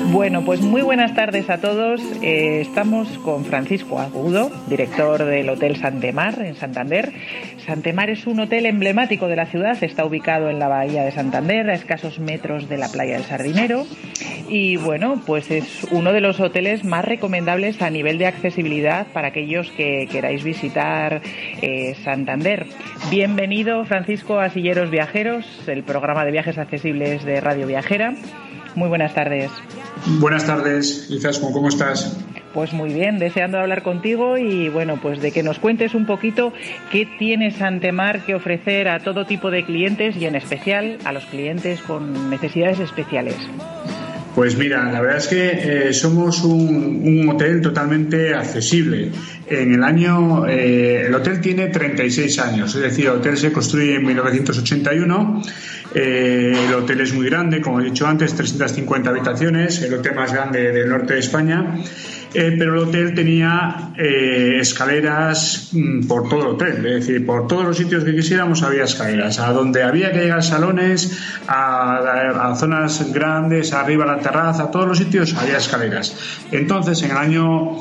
Bueno, pues muy buenas tardes a todos. Estamos con Francisco Agudo, director del Hotel Santemar en Santander. Santemar es un hotel emblemático de la ciudad, está ubicado en la bahía de Santander, a escasos metros de la playa del Sardinero. Y bueno, pues es uno de los hoteles más recomendables a nivel de accesibilidad para aquellos que queráis visitar Santander. Bienvenido, Francisco, a Silleros Viajeros, el programa de viajes accesibles de Radio Viajera. Muy buenas tardes. Buenas tardes, Izaskun, ¿cómo estás? Pues muy bien, deseando hablar contigo y bueno, pues de que nos cuentes un poquito qué tiene Santemar que ofrecer a todo tipo de clientes y en especial a los clientes con necesidades especiales. Pues mira, la verdad es que somos un hotel totalmente accesible. El hotel tiene 36 años, es decir, el hotel se construye en 1981. El hotel es muy grande, como he dicho antes, 350 habitaciones, el hotel más grande del norte de España. Pero el hotel tenía escaleras por todo el hotel, es decir, por todos los sitios que quisiéramos había escaleras, a donde había que llegar salones, a zonas grandes, arriba a la terraza, a todos los sitios había escaleras. Entonces, en el año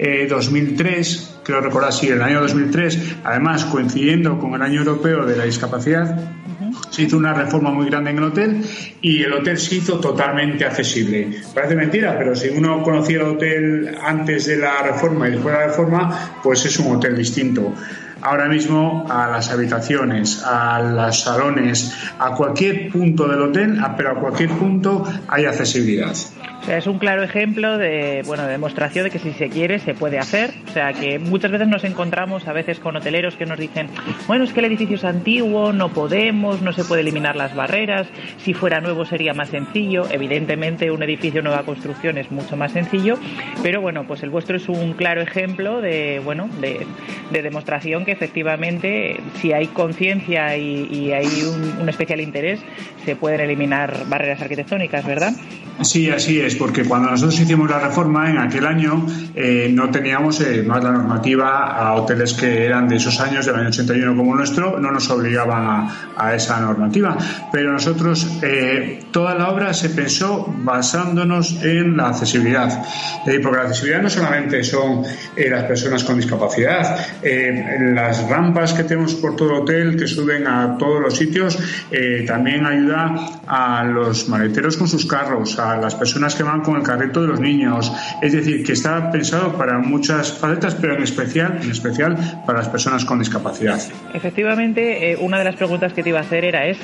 2003, creo recordar, sí, en el año 2003, además coincidiendo con el año europeo de la discapacidad, se hizo una reforma muy grande en el hotel y el hotel se hizo totalmente accesible. Parece mentira, pero si uno conocía el hotel antes de la reforma y después de la reforma, pues es un hotel distinto. Ahora mismo a las habitaciones, a los salones, a cualquier punto del hotel, pero a cualquier punto hay accesibilidad. O sea, es un claro ejemplo de demostración de que si se quiere se puede hacer. O sea, que muchas veces nos encontramos a veces con hoteleros que nos dicen, bueno, es que el edificio es antiguo, no podemos, no se puede eliminar las barreras, si fuera nuevo sería más sencillo. Evidentemente un edificio de nueva construcción es mucho más sencillo, pero bueno, pues el vuestro es un claro ejemplo de demostración que efectivamente si hay conciencia y hay un especial interés se pueden eliminar barreras arquitectónicas, ¿verdad? Sí, así es, porque cuando nosotros hicimos la reforma en aquel año no teníamos más la normativa a hoteles que eran de esos años, del año 81 como el nuestro, no nos obligaban a esa normativa, pero nosotros toda la obra se pensó basándonos en la accesibilidad, porque la accesibilidad no solamente son las personas con discapacidad, las rampas que tenemos por todo el hotel que suben a todos los sitios, también ayuda a los maleteros con sus carros, a las personas que van con el carrito de los niños, es decir, que está pensado para muchas facetas, pero en especial para las personas con discapacidad. Efectivamente, una de las preguntas que te iba a hacer era esa.